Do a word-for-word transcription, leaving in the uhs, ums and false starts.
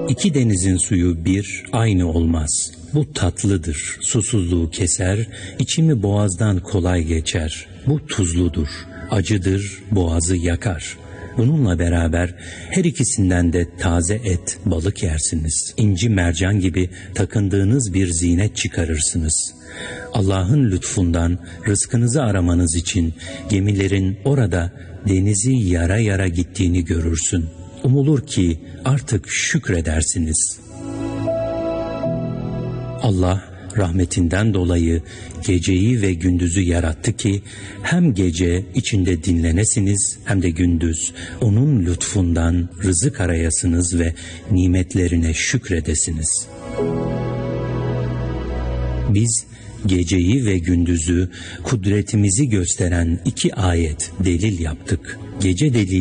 İki denizin suyu bir, aynı olmaz. Bu tatlıdır, susuzluğu keser, içimi boğazdan kolay geçer. Bu tuzludur, acıdır, boğazı yakar. Bununla beraber her ikisinden de taze et, balık yersiniz. İnci mercan gibi takındığınız bir zinet çıkarırsınız. Allah'ın lütfundan rızkınızı aramanız için gemilerin orada denizi yara yara gittiğini görürsün. Umulur ki artık şükredersiniz. Allah rahmetinden dolayı geceyi ve gündüzü yarattı ki hem gece içinde dinlenesiniz hem de gündüz onun lütfundan rızık arayasınız ve nimetlerine şükredesiniz. Biz geceyi ve gündüzü kudretimizi gösteren iki ayet delil yaptık. Gece delili